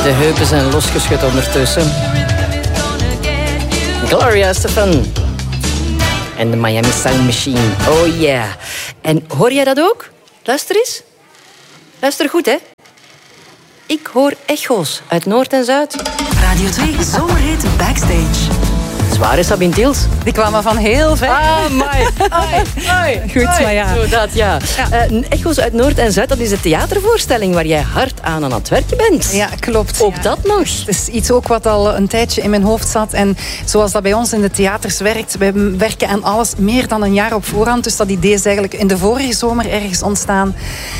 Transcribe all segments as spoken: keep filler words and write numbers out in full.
De heupen zijn losgeschud ondertussen. Gloria Estefan. En de Miami Sound Machine. Oh yeah. En hoor jij dat ook? Luister eens. Luister goed, hè. Ik hoor echo's uit Noord en Zuid. Radio twee Zomerhit Backstage. Zwaar is Sabine Tiels. Die kwamen van heel ver. Ah, my. Ai, ai, Goed, ai. maar ja. Zo, dat, ja. ja. Uh, echo's uit Noord en Zuid, dat is een theatervoorstelling waar jij hard aan aan het werken bent. Ja, klopt. Ook ja. dat nog. Het is iets ook wat al een tijdje in mijn hoofd zat. En zoals dat bij ons in de theaters werkt, wij werken aan alles meer dan een jaar op voorhand. Dus dat idee is eigenlijk in de vorige zomer ergens ontstaan.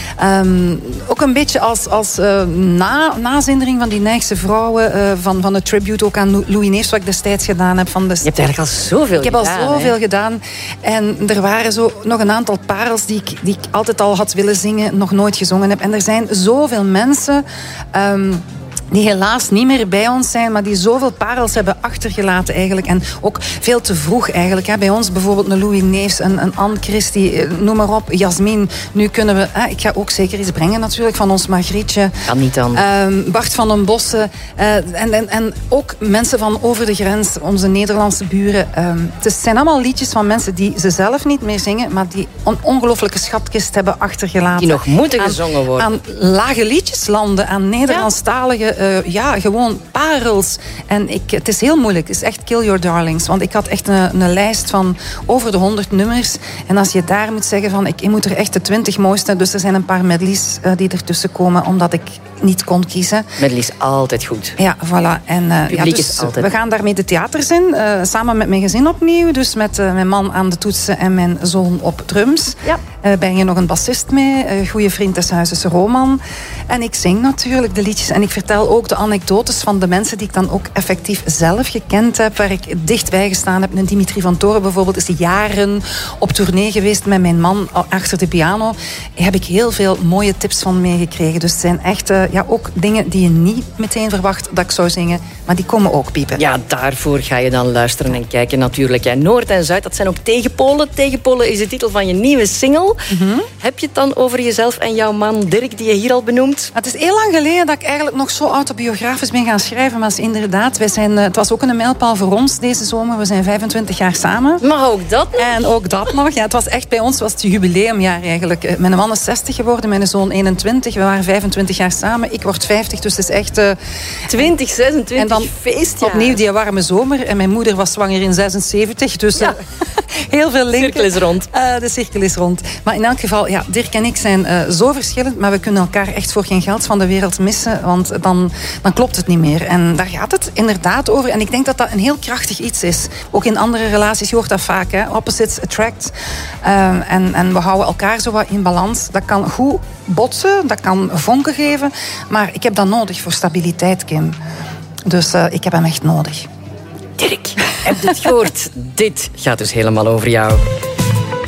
Um, ook een beetje als, als uh, na, nazindering van die Nijgse vrouwen, uh, van, van het tribute ook aan Louis Neefs, wat ik destijds gedaan heb. Van de... Je hebt eigenlijk al zoveel Ik heb gedaan, al zoveel hè? gedaan. En er waren zo nog een aantal parels die ik, die ik altijd al had willen zingen, nog nooit gezongen heb. En er zijn zoveel mensen... Um, die helaas niet meer bij ons zijn, maar die zoveel parels hebben achtergelaten eigenlijk. En ook veel te vroeg eigenlijk. Hè. Bij ons bijvoorbeeld een Louis Neefs, een, een Anne Christie, noem maar op, Jasmin. Nu kunnen we... Hè, ik ga ook zeker iets brengen natuurlijk van ons Margrietje. Kan niet dan. Um, Bart van den Bossen. Uh, en, en, en ook mensen van over de grens, onze Nederlandse buren. Um, het zijn allemaal liedjes van mensen die ze zelf niet meer zingen, maar die een ongelooflijke schatkist hebben achtergelaten. Die nog moeten aan, gezongen worden. Aan lage liedjeslanden, aan Nederlandstalige... Ja. Uh, ja, gewoon parels. En ik, het is heel moeilijk. Het is echt kill your darlings. Want ik had echt een, een lijst van over de honderd nummers. En als je daar moet zeggen van... Ik, ik moet er echt de twintig mooiste... Dus er zijn een paar medleys uh, die ertussen komen. Omdat ik niet kon kiezen. Medley is altijd goed. Ja, voilà. En, uh, ja, dus is altijd... we gaan daarmee de theaters in. Uh, samen met mijn gezin opnieuw. Dus met uh, mijn man aan de toetsen en mijn zoon op drums. Ja. Uh, ben je nog een bassist mee. Uh, goede vriend des huizes Roman. En ik zing natuurlijk de liedjes. En ik vertel ook de anekdotes van de mensen die ik dan ook effectief zelf gekend heb. Waar ik dichtbij gestaan heb. Dimitri van Toren bijvoorbeeld is jaren op tournee geweest met mijn man achter de piano. Daar heb ik heel veel mooie tips van meegekregen. Dus het zijn echt uh, ja, ook dingen die je niet meteen verwacht dat ik zou zingen. Maar die komen ook piepen. Ja, daarvoor ga je dan luisteren en kijken natuurlijk. Ja, Noord en Zuid, dat zijn ook tegenpolen. Tegenpolen is de titel van je nieuwe single. Mm-hmm. Heb je het dan over jezelf en jouw man Dirk, die je hier al benoemt? Het is heel lang geleden dat ik eigenlijk nog zo autobiografisch ben gaan schrijven. Maar inderdaad, wij zijn, het was ook een mijlpaal voor ons deze zomer. We zijn vijfentwintig jaar samen. Maar ook dat nog? En ook dat nog. Ja, het was echt bij ons was het jubileumjaar eigenlijk. Mijn man is zestig geworden, mijn zoon eenentwintig. We waren vijfentwintig jaar samen. Ik word vijftig, dus het is echt... Uh... twintig, zesentwintig, en dan feestjaar. Opnieuw die warme zomer. En mijn moeder was zwanger in zesenzeventig. Dus ja. uh, heel veel linken. De cirkel is rond. Uh, de cirkel is rond. Maar in elk geval, ja, Dirk en ik zijn uh, zo verschillend. Maar we kunnen elkaar echt voor geen geld van de wereld missen. Want dan, dan klopt het niet meer. En daar gaat het inderdaad over. En ik denk dat dat een heel krachtig iets is. Ook in andere relaties, je hoort dat vaak. Hè? Opposites attract. Uh, en, en we houden elkaar zo wat in balans. Dat kan goed botsen. Dat kan vonken geven. Maar ik heb dat nodig voor stabiliteit, Kim. Dus uh, ik heb hem echt nodig. Dirk, heb je het gehoord? Dit gaat dus helemaal over jou.